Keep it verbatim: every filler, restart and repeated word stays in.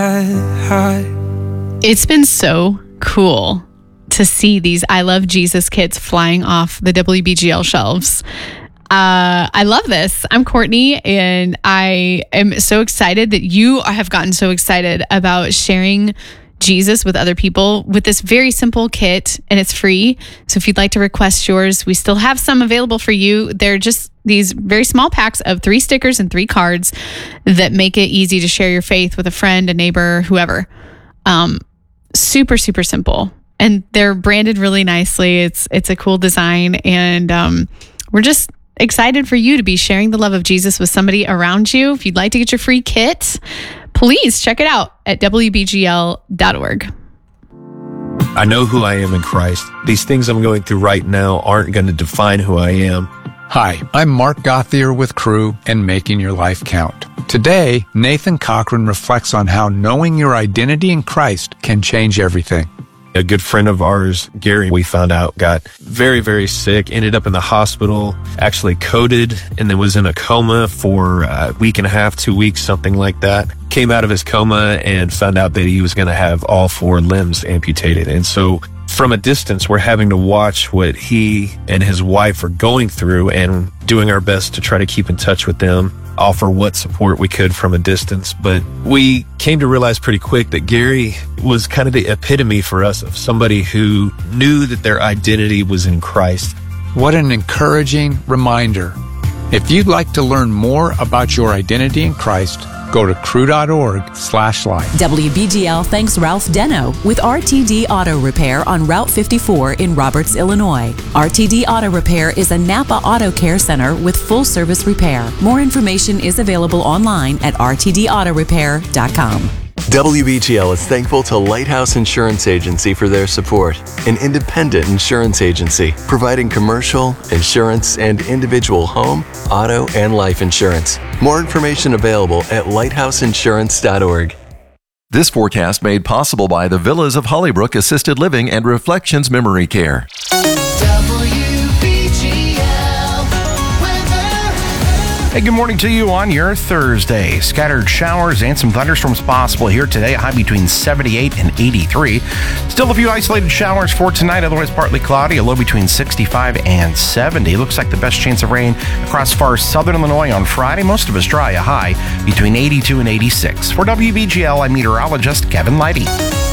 It's been so cool to see these I Love Jesus kits flying off the W B G L shelves. Uh, I love this. I'm Courtney, and I am so excited that you have gotten so excited about sharing Jesus with other people with this very simple kit, and it's free. So if you'd like to request yours, we still have some available for you. They're just these very small packs of three stickers and three cards that make it easy to share your faith with a friend, a neighbor, whoever. Um, super, super simple. And they're branded really nicely. It's it's a cool design, and um, we're just excited for you to be sharing the love of Jesus with somebody around you. If you'd like to get your free kit, please check it out at W B G L dot org. I know who I am in Christ. These things I'm going through right now aren't going to define who I am. Hi, I'm Mark Gothier with Crew and Making Your Life Count. Today, Nathan Cochran reflects on how knowing your identity in Christ can change everything. A good friend of ours, Gary, we found out got very, very sick, ended up in the hospital, actually coded, and then was in a coma for a week and a half, two weeks, something like that. Came out of his coma and found out that he was going to have all four limbs amputated. And so from a distance, we're having to watch what he and his wife are going through and doing our best to try to keep in touch with them, offer what support we could from a distance. But we came to realize pretty quick that Gary was kind of the epitome for us of somebody who knew that their identity was in Christ. What an encouraging reminder. If you'd like to learn more about your identity in Christ, go to crew.org slash life. W B G L thanks Ralph Deno with R T D Auto Repair on Route fifty-four in Roberts, Illinois. R T D Auto Repair is a Napa Auto Care Center with full service repair. More information is available online at r t d auto repair dot com. W B G L is thankful to Lighthouse Insurance Agency for their support, an independent insurance agency providing commercial, insurance, and individual home, auto, and life insurance. More information available at lighthouse insurance dot org. This forecast made possible by the Villas of Hollybrook Assisted Living and Reflections Memory Care. Hey, good morning to you on your Thursday. Scattered showers and some thunderstorms possible here today, a high between seventy-eight and eighty-three. Still a few isolated showers for tonight, otherwise partly cloudy, a low between sixty-five and seventy. Looks like the best chance of rain across far southern Illinois on Friday. Most of us dry, a high between eighty-two and eighty-six. For W B G L, I'm meteorologist Kevin Leidy.